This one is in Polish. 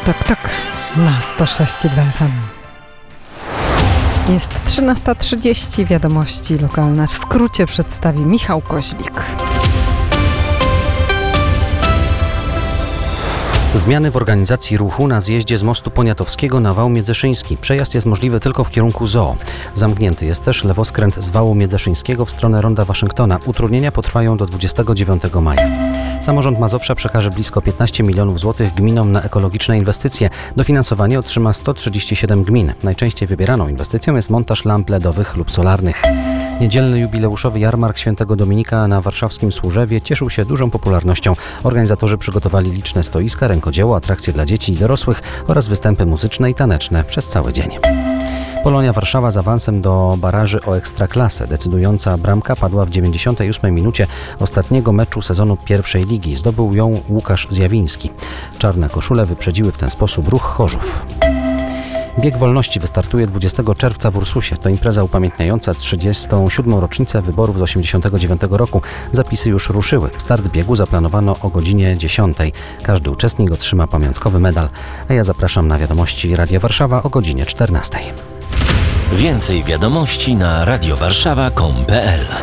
Tak, na 106,2 FM. Jest 13:30, wiadomości lokalne w skrócie przedstawi Michał Koźlik. Zmiany w organizacji ruchu na zjeździe z mostu Poniatowskiego na wał Międzyszyński. Przejazd jest możliwy tylko w kierunku zoo. Zamknięty jest też lewoskręt z wału Międzyszyńskiego w stronę ronda Waszyngtona. Utrudnienia potrwają do 29 maja. Samorząd Mazowsza przekaże blisko 15 milionów złotych gminom na ekologiczne inwestycje. Dofinansowanie otrzyma 137 gmin. Najczęściej wybieraną inwestycją jest montaż lamp LEDowych lub solarnych. Niedzielny jubileuszowy jarmark Świętego Dominika na warszawskim Służewie cieszył się dużą popularnością. Organizatorzy przygotowali liczne stoiska, rękodzieło, atrakcje dla dzieci i dorosłych oraz występy muzyczne i taneczne przez cały dzień. Polonia Warszawa z awansem do baraży o Ekstraklasę. Decydująca bramka padła w 98 minucie ostatniego meczu sezonu pierwszej ligi. Zdobył ją Łukasz Zjawiński. Czarne koszule wyprzedziły w ten sposób ruch Chorzów. Bieg Wolności wystartuje 20 czerwca w Ursusie. To impreza upamiętniająca 37. rocznicę wyborów z 1989 roku. Zapisy już ruszyły. Start biegu zaplanowano o godzinie 10. Każdy uczestnik otrzyma pamiątkowy medal. A ja zapraszam na wiadomości Radia Warszawa o godzinie 14. Więcej wiadomości na radiowarszawa.com.pl